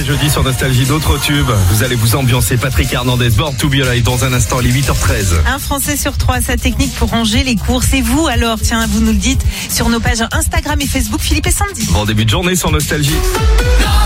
c'est jeudi sur Nostalgie, d'autres tubes. Vous allez vous ambiancer. Patrick Hernandez, Born to Be Alive dans un instant, il est 8h13. Un Français sur 3 a sa technique pour ranger les courses. Et vous alors, tiens, vous nous le dites sur nos pages Instagram et Facebook, Philippe et Sandy. Bon début de journée sur Nostalgie.